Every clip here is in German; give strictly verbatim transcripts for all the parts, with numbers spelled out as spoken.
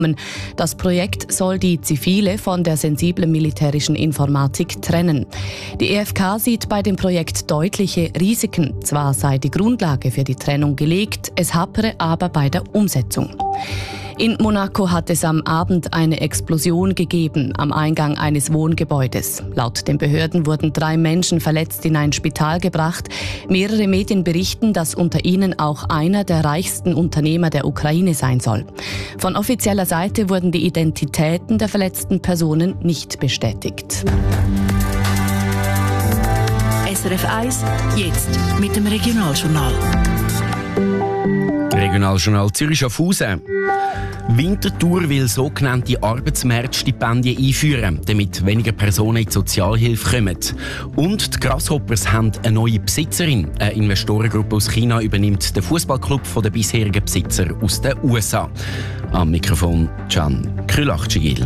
kommen. Das Projekt soll die zivile von der sensiblen militärischen Informatik trennen. Die E F K sieht bei dem Projekt deutliche Risiken. Zwar sei die Grundlage für die Trennung gelegt, es hapere aber bei der Umsetzung. In Monaco hat es am Abend eine Explosion gegeben am Eingang eines Wohngebäudes. Laut den Behörden wurden drei Menschen verletzt in ein Spital gebracht. Mehrere Medien berichten, dass unter ihnen auch einer der reichsten Unternehmer der Ukraine sein soll. Von offizieller Seite wurden die Identitäten der verletzten Personen nicht bestätigt. S R F eins, jetzt mit dem Regionaljournal. Regionaljournal Zürich-Schaffhausen. Winterthur will sogenannte Arbeitsmarktstipendien einführen, damit weniger Personen in die Sozialhilfe kommen. Und die Grasshoppers haben eine neue Besitzerin. Eine Investorengruppe aus China übernimmt den Fußballclub von den bisherigen Besitzer aus den U S A. Am Mikrofon Can Krülachcigil.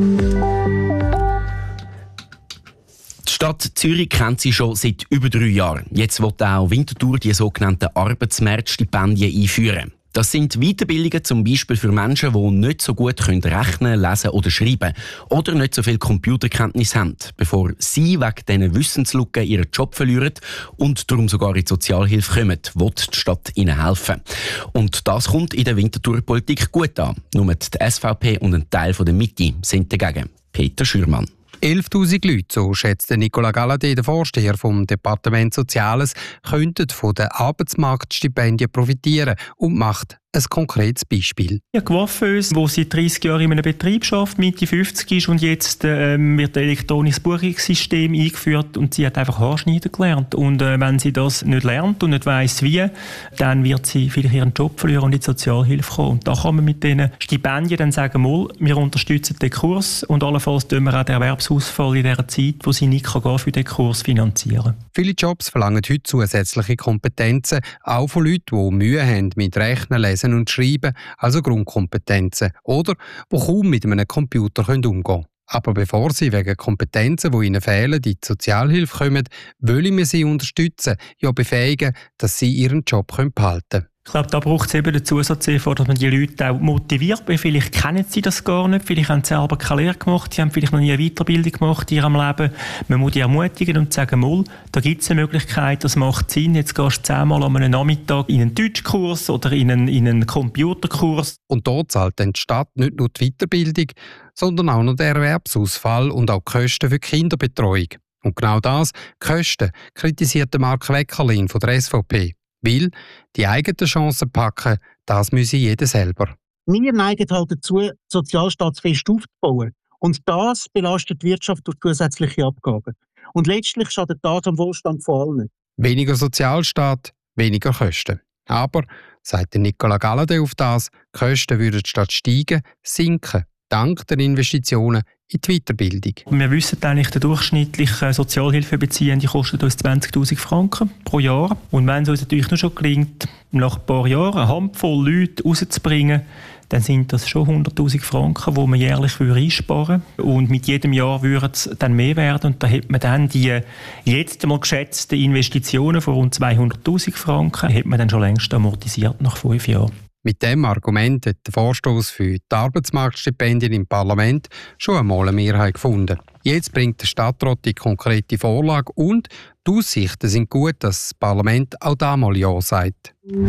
Die Stadt Zürich kennt sie schon seit über drei Jahren. Jetzt will auch Winterthur die sogenannten Arbeitsmarktstipendien einführen. Das sind Weiterbildungen zum Beispiel für Menschen, die nicht so gut rechnen, lesen oder schreiben oder nicht so viel Computerkenntnis haben, bevor sie wegen diesen Wissenslücken ihren Job verlieren und darum sogar in die Sozialhilfe kommen, will die Stadt ihnen helfen. Und das kommt in der Winterthurer Politik gut an. Nur die S V P und ein Teil der Mitte sind dagegen. Peter Schürmann. elftausend Leute, so schätzt Nicola Galladay, der Vorsteher vom Departement Soziales, könnten von den Arbeitsmarktstipendien profitieren und macht ein konkretes Beispiel. Ja, Coiffeuse, die seit dreissig Jahren in einem Betrieb arbeitet, Mitte fünfzig ist und jetzt äh, wird ein elektronisches Buchungssystem eingeführt und sie hat einfach Haarschneiden gelernt. Und äh, wenn sie das nicht lernt und nicht weiss wie, dann wird sie vielleicht ihren Job verlieren und in die Sozialhilfe kommen. Und da kann man mit diesen Stipendien dann sagen, mal, wir unterstützen den Kurs und allenfalls tun wir auch den Erwerbsausfall in der Zeit, wo sie nicht gehen für den Kurs finanzieren. Viele Jobs verlangen heute zusätzliche Kompetenzen, auch von Leuten, die Mühe haben mit Rechnen, Lesen und Schreiben, also Grundkompetenzen, oder die kaum mit einem Computer umgehen können. Aber bevor sie wegen Kompetenzen, die ihnen fehlen, in die Sozialhilfe kommen, wollen wir sie unterstützen, ja befähigen, dass sie ihren Job behalten können. Ich glaube, da braucht es eben den Zusatz, dass man die Leute auch motiviert, weil vielleicht kennen sie das gar nicht, vielleicht haben sie selber keine Lehre gemacht, sie haben vielleicht noch nie eine Weiterbildung gemacht in ihrem Leben. Man muss die ermutigen und sagen, mal, da gibt es eine Möglichkeit, das macht Sinn, jetzt gehst du zehnmal an einem Nachmittag in einen Deutschkurs oder in einen, in einen Computerkurs. Und dort zahlt dann die Stadt nicht nur die Weiterbildung, sondern auch noch den Erwerbsausfall und auch die Kosten für die Kinderbetreuung. Und genau das, die Kosten, kritisiert Marc Weckerlin von der S V P. Weil die eigenen Chancen packen, das müsse jeder selber. Wir neigen halt dazu, die Sozialstaat fest aufzubauen. Und das belastet die Wirtschaft durch zusätzliche Abgaben. Und letztlich schadet das am Wohlstand von allen. Weniger Sozialstaat, weniger Kosten. Aber, sagt Nicola Galladay auf das, die Kosten würden statt steigen, sinken, dank der Investitionen in die Weiterbildung. Wir wissen eigentlich, der durchschnittliche Sozialhilfebeziehende kostet uns zwanzigtausend Franken pro Jahr. Und wenn es uns natürlich nur schon gelingt, nach ein paar Jahren eine Handvoll Leute rauszubringen, dann sind das schon hunderttausend Franken, die man jährlich einsparen würde. Und mit jedem Jahr würde es dann mehr werden. Und da hat man dann die jetzt mal geschätzten Investitionen von rund zweihunderttausend Franken, hat man dann schon längst amortisiert nach fünf Jahren. Mit diesem Argument hat der Vorstoss für die Arbeitsmarktstipendien im Parlament schon einmal eine Mehrheit gefunden. Jetzt bringt der Stadtrat die konkrete Vorlage und die Aussichten sind gut, dass das Parlament auch damals Ja sagt.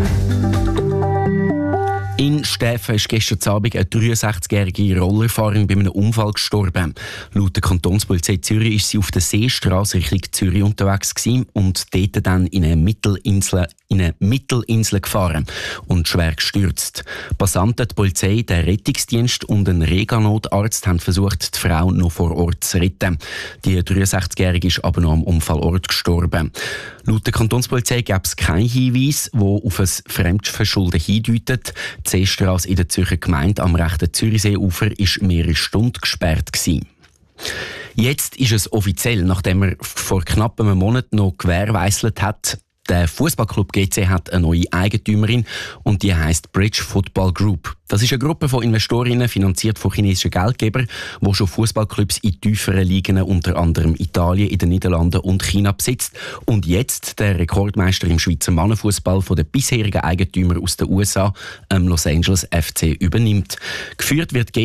In Stäfen ist gestern Abend eine dreiundsechzigjährige Rollerfahrerin bei einem Unfall gestorben. Laut der Kantonspolizei Zürich ist sie auf der Seestrasse Richtung Zürich unterwegs gewesen und dort dann in eine Mittelinsel, in eine Mittelinsel gefahren und schwer gestürzt. Passanten, die Polizei, der Rettungsdienst und ein Rega-Notarzt haben versucht, die Frau noch vor Ort zu retten. Die dreiundsechzigjährige ist aber noch am Unfallort gestorben. Laut der Kantonspolizei gab es keinen Hinweis, der auf ein Fremdverschulden hindeutet. Die Seestrasse in der Zürcher Gemeinde am rechten Zürichseeufer war mehrere Stunden gesperrt gewesen. Jetzt ist es offiziell, nachdem er vor knapp einem Monat noch gewährleistet hat, Der Fußballclub G C hat eine neue Eigentümerin und die heisst Bridge Football Group. Das ist eine Gruppe von Investorinnen, finanziert von chinesischen Geldgebern, die schon Fußballclubs in tieferen Ligen, unter anderem Italien, in den Niederlanden und China besitzt. Und jetzt der Rekordmeister im Schweizer Mannenfußball von den bisherigen Eigentümern aus den U S A, ähm Los Angeles F C, übernimmt. Geführt wird